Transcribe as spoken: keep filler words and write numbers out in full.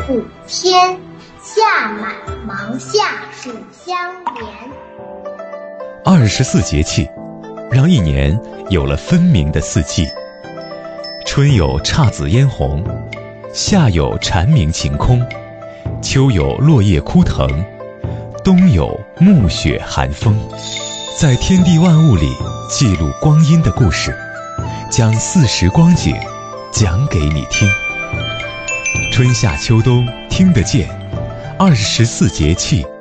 补天，夏满芒夏暑相连。 二十四节气，让一年有了分明的四季。春有姹紫嫣红，夏有蝉鸣晴空，秋有落叶枯藤，冬有暮雪寒风。在天地万物里记录光阴的故事，将四时光景讲给你听。春夏秋冬听得见，二十四节气